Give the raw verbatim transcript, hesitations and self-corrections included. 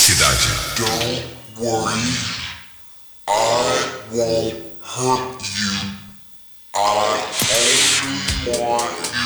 Cidade. Don't worry, I won't hurt you. I only want